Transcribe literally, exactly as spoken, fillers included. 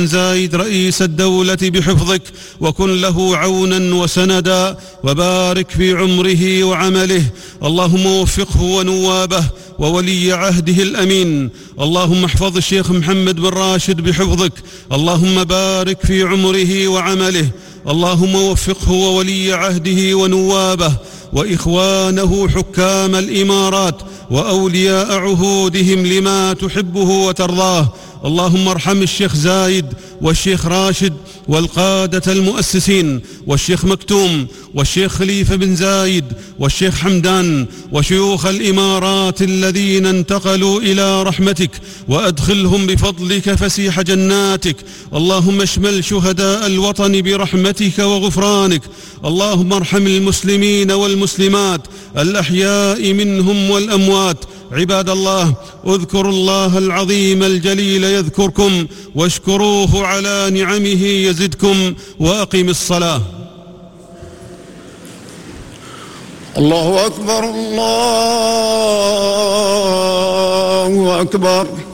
زايد رئيس الدولة بحفظك، وكن له عونا وسندا، وبارك في عمره وعمله. اللهم وفقه ونوابه وولي عهده الأمين. اللهم احفظ الشيخ محمد بن راشد بحفظك. اللهم بارك في عمره وعمله. اللهم وفقه وولي عهده ونوابه وإخوانه حكام الإمارات وأولياء عهودهم لما تحبه وترضاه. اللهم ارحم الشيخ زايد والشيخ راشد والقادة المؤسسين والشيخ مكتوم والشيخ خليفة بن زايد والشيخ حمدان وشيوخ الإمارات الذين انتقلوا إلى رحمتك، وأدخلهم بفضلك فسيح جناتك. اللهم اشمل شهداء الوطن برحمتك وغفرانك. اللهم ارحم المسلمين والمسلمات الأحياء منهم والأموات. عباد الله، اذكروا الله العظيم الجليل يذكركم، واشكروه على نعمه يزدكم، وأقم الصلاة. الله أكبر، الله أكبر.